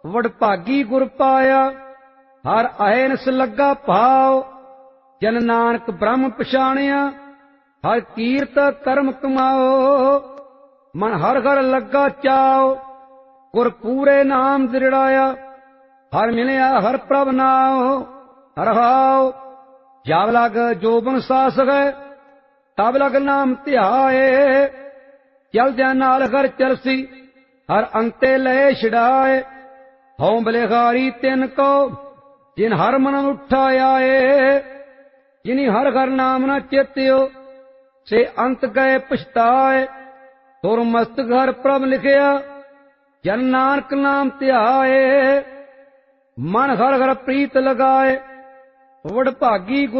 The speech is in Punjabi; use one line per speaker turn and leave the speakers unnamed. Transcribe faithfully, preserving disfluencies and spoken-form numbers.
ਵਡਭਾਗੀ ਗੁਰ ਪਾਇਆ। ਹਰ ਅਹੈਨਸ ਲੱਗਾ ਭਾਉ, ਜਨ ਨਾਨਕ ਬ੍ਰਹਮ ਪਛਾਣਿਆ। ਹਰ ਕੀਰਤ ਕਰਮ ਕਮਾਓ, ਮਨ ਹਰ ਹਰ ਲੱਗਾ ਚਾਉ। ਗੁਰ ਪੂਰੇ ਨਾਮ ਦ੍ਰਿੜਾਇਆ, ਹਰ ਮਿਲਿਆ ਹਰ ਪ੍ਰਭ ਨਾਉ। ਹਰ ਹਾਉ ਜਬ ਲਗ ਜੋਬਨ ਸਾਸ ਗਏ, ਤਬ ਲਗ ਨਾਮ ਧਿਆਏ। ਚਲਦਿਆਂ ਨਾਲ ਹਰ ਚਲਸੀ, ਹਰ ਅੰਤੇ ਲਏ ਛਡਾਏ। ਹਉ ਬਲਿਹਾਰੀ ਤਿਨ ਕੋ, ਜਿਨ ਹਰ ਮਨ ਉਠਾ ਆਏ। ਜਿਨੀ ਹਰ ਹਰ ਨਾਮ ਨ ਚੇਤਿਓ, ਸੇ ਅੰਤ ਗਏ ਪਛਤਾਏ। ਤੁਰ ਮਸਤਕ ਹਰ ਪ੍ਰਭ ਲਿਖਿਆ, ਜਨ ਨਾਨਕ ਨਾਮ ਧਿਆਏ। ਮਨ ਹਰ ਹਰ ਪ੍ਰੀਤ ਲਗਾਏ, ਵਡਭਾਗੀ